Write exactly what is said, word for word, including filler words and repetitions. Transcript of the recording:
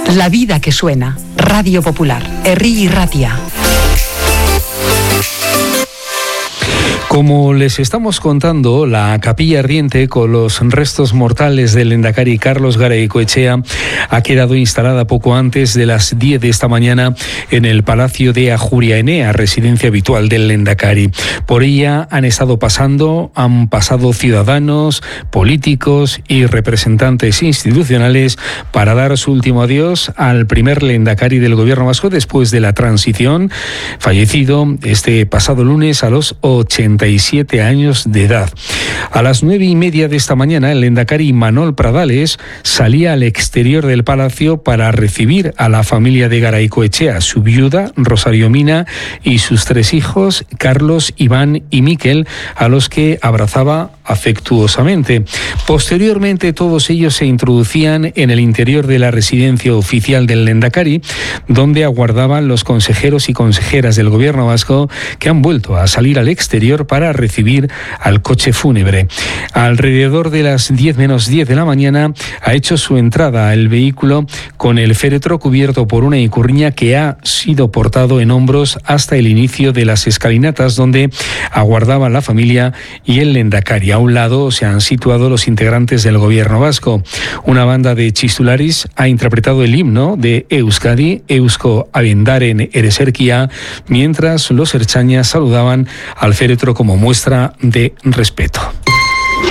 La vida que suena. Radio Popular. Herri Irratia. Como les estamos contando, la capilla ardiente con los restos mortales del lehendakari Carlos Garaikoetxea ha quedado instalada poco antes de las diez de esta mañana en el Palacio de Ajuria Enea, residencia habitual del lehendakari. Por ella han estado pasando, han pasado ciudadanos, políticos y representantes institucionales para dar su último adiós al primer lehendakari del gobierno vasco después de la transición, fallecido este pasado lunes a los ochenta y siete años de edad. A las nueve y media de esta mañana, el lehendakari Manol Pradales salía al exterior del palacio para recibir a la familia de Garaikoetxea, su viuda, Rosario Mina, y sus tres hijos, Carlos, Iván y Miquel, a los que abrazaba afectuosamente. Posteriormente, todos ellos se introducían en el interior de la residencia oficial del lehendakari, donde aguardaban los consejeros y consejeras del gobierno vasco que han vuelto a salir al exterior para recibir al coche fúnebre. Alrededor de las diez menos diez de la mañana ha hecho su entrada el vehículo con el féretro cubierto por una icurriña que ha sido portado en hombros hasta el inicio de las escalinatas, donde aguardaban la familia y el lehendakari. A un lado se han situado los integrantes del gobierno vasco. Una banda de chistularis ha interpretado el himno de Euskadi, Eusko Abendaren Ereserkia, mientras los ertzainas saludaban al féretro como muestra de respeto.